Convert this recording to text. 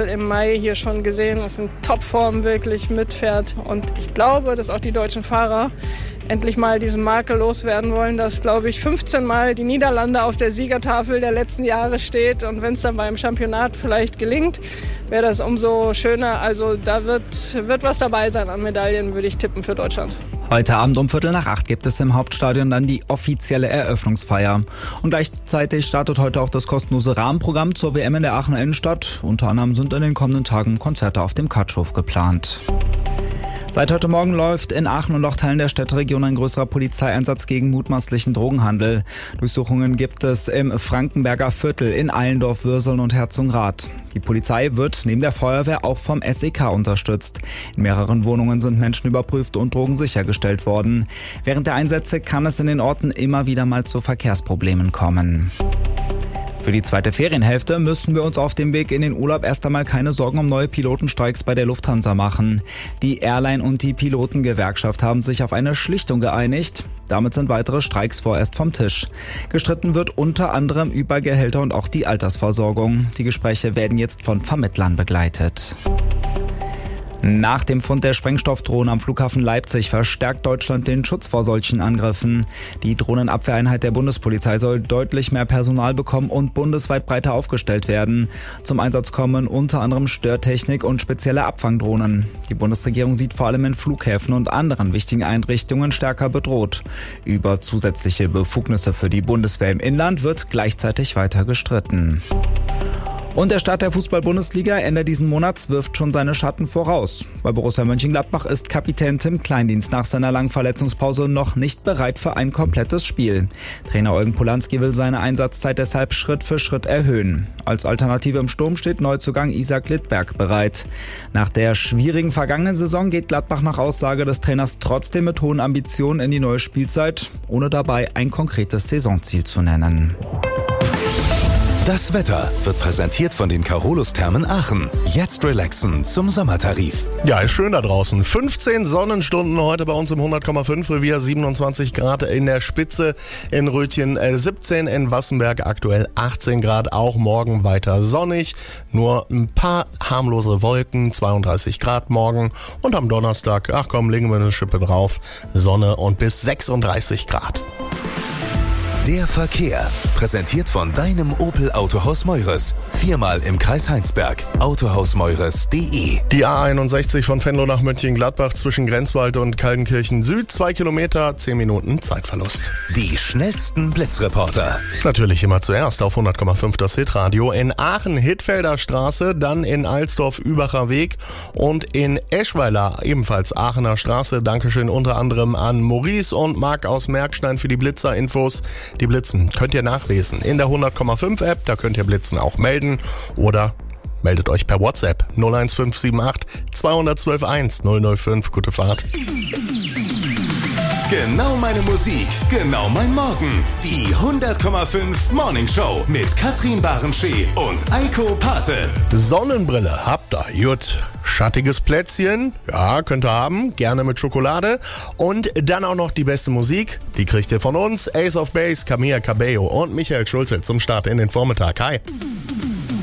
im Mai hier schon gesehen, ist in Topform wirklich mitfährt. Und ich glaube, dass auch die deutschen Fahrer endlich mal diese Marke loswerden wollen, dass, glaube ich, 15 Mal die Niederlande auf der Siegertafel der letzten Jahre steht. Und wenn es dann beim Championat vielleicht gelingt, wäre das umso schöner. Also da wird was dabei sein an Medaillen, würde ich tippen, für Deutschland. Heute Abend um 7:45 gibt es im Hauptstadion dann die offizielle Eröffnungsfeier. Und gleichzeitig startet heute auch das kostenlose Rahmenprogramm zur WM in der Aachener Innenstadt. Unter anderem sind in den kommenden Tagen Konzerte auf dem Katschhof geplant. Seit heute Morgen läuft in Aachen und auch Teilen der Städteregion ein größerer Polizeieinsatz gegen mutmaßlichen Drogenhandel. Durchsuchungen gibt es im Frankenberger Viertel, in Allendorf, Würseln und Herzogenrath. Die Polizei wird neben der Feuerwehr auch vom SEK unterstützt. In mehreren Wohnungen sind Menschen überprüft und Drogen sichergestellt worden. Während der Einsätze kann es in den Orten immer wieder mal zu Verkehrsproblemen kommen. Für die zweite Ferienhälfte müssen wir uns auf dem Weg in den Urlaub erst einmal keine Sorgen um neue Pilotenstreiks bei der Lufthansa machen. Die Airline und die Pilotengewerkschaft haben sich auf eine Schlichtung geeinigt. Damit sind weitere Streiks vorerst vom Tisch. Gestritten wird unter anderem über Gehälter und auch die Altersversorgung. Die Gespräche werden jetzt von Vermittlern begleitet. Nach dem Fund der Sprengstoffdrohne am Flughafen Leipzig verstärkt Deutschland den Schutz vor solchen Angriffen. Die Drohnenabwehreinheit der Bundespolizei soll deutlich mehr Personal bekommen und bundesweit breiter aufgestellt werden. Zum Einsatz kommen unter anderem Störtechnik und spezielle Abfangdrohnen. Die Bundesregierung sieht vor allem in Flughäfen und anderen wichtigen Einrichtungen stärker bedroht. Über zusätzliche Befugnisse für die Bundeswehr im Inland wird gleichzeitig weiter gestritten. Und der Start der Fußball-Bundesliga Ende diesen Monats wirft schon seine Schatten voraus. Bei Borussia Mönchengladbach ist Kapitän Tim Kleindienst nach seiner langen Verletzungspause noch nicht bereit für ein komplettes Spiel. Trainer Eugen Polanski will seine Einsatzzeit deshalb Schritt für Schritt erhöhen. Als Alternative im Sturm steht Neuzugang Isak Littberg bereit. Nach der schwierigen vergangenen Saison geht Gladbach nach Aussage des Trainers trotzdem mit hohen Ambitionen in die neue Spielzeit, ohne dabei ein konkretes Saisonziel zu nennen. Das Wetter wird präsentiert von den Carolus Thermen Aachen. Jetzt relaxen zum Sommertarif. Ja, ist schön da draußen. 15 Sonnenstunden heute bei uns im 100,5 Revier, 27 Grad in der Spitze, in Rötchen 17, in Wassenberg aktuell 18 Grad, auch morgen weiter sonnig. Nur ein paar harmlose Wolken, 32 Grad morgen und am Donnerstag, legen wir eine Schippe drauf, Sonne und bis 36 Grad. Der Verkehr, präsentiert von deinem Opel Autohaus Meures. 4-mal im Kreis Heinsberg. Autohausmeures.de. Die A61 von Venlo nach Mönchengladbach zwischen Grenzwald und Kaldenkirchen Süd. 2 Kilometer, 10 Minuten Zeitverlust. Die schnellsten Blitzreporter. Natürlich immer zuerst auf 100,5 das Hitradio. In Aachen Hittfelder Straße, dann in Alsdorf Übacher Weg und in Eschweiler ebenfalls Aachener Straße. Dankeschön unter anderem an Maurice und Marc aus Merkstein für die Blitzer-Infos. Die Blitzen könnt ihr nachlesen in der 100,5 App, da könnt ihr Blitzen auch melden oder meldet euch per WhatsApp 01578 212 1 005. Gute Fahrt. Genau meine Musik, genau mein Morgen. Die 100,5 Morning Show mit Katrin Barenschee und Eiko Pate. Sonnenbrille habt ihr, gut. Schattiges Plätzchen, ja, könnt ihr haben, gerne mit Schokolade. Und dann auch noch die beste Musik, die kriegt ihr von uns. Ace of Base, Camilla Cabello und Michael Schulze zum Start in den Vormittag. Hi.